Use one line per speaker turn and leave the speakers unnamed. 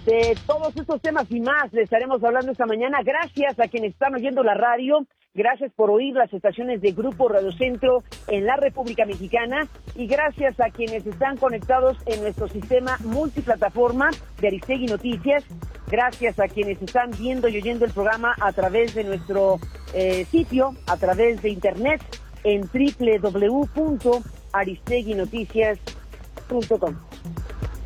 De todos estos temas y más les estaremos hablando esta mañana. Gracias a quienes están oyendo la radio. Gracias por oír las estaciones de Grupo Radio Centro en la República Mexicana. Y gracias a quienes están conectados en nuestro sistema multiplataforma de Aristegui Noticias. Gracias a quienes están viendo y oyendo el programa a través de nuestro sitio, a través de internet, en www.aristeguinoticias.com.